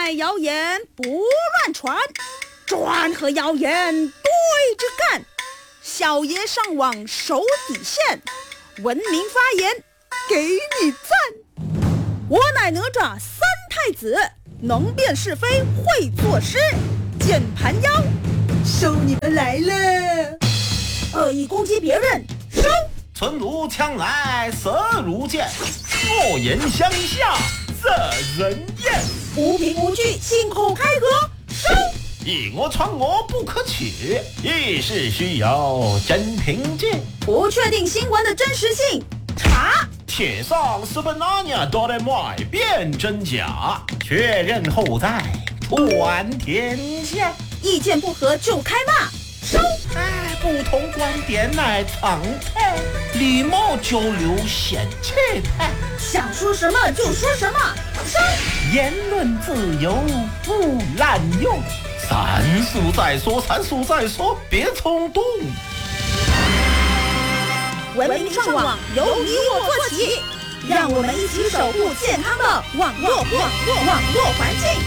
来谣言不乱传，专和谣言对着干。小爷上网守底线，文明发言给你赞。我乃哪吒三太子，能辨是非会作诗，键盘妖收你们来了。恶意攻击别人收。 存如枪来色如剑，恶言相向惹人厌。 无凭无据信口开河收。 以讹传讹不可取，议事需有真凭据。 不确定新闻的真实性查。 铁上是本拿捏都得买辨真假，确认后再传天下。 意见不合就开骂收。 不同观点乃常态，礼貌交流显气派。 想说什么就说什么收。 言论自由不滥用，三思再说，别冲动。 文明上网由你我做起，让我们一起守护健康的网络环境。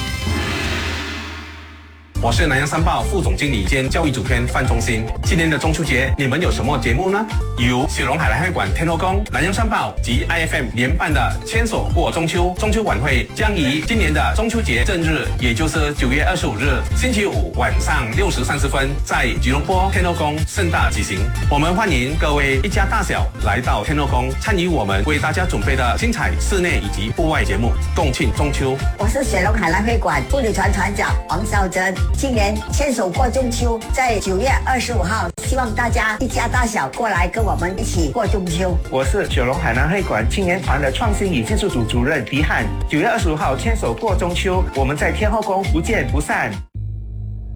我是南洋三报副总经理兼教育主编范忠新。今年的中秋节，你们有什么节目呢？由雪隆海澜会馆天后宫、南洋三报及 IFM 联办的牵手过中秋中秋晚会，将于今年的中秋节正日，也就是9月25日星期五晚上6时30分，在吉隆坡天后宫盛大举行。我们欢迎各位一家大小来到天后宫，参与我们为大家准备的精彩室内以及户外节目，共庆中秋。 我是雪隆海澜会馆妇女团团长王孝珍。今年牵手过中秋，在9月25号，希望大家一家大小过来跟我们一起过中秋。 我是雪隆海南会馆青年团的创新与技术组主任狄汉。9月25号牵手过中秋，我们在天后宫不见不散。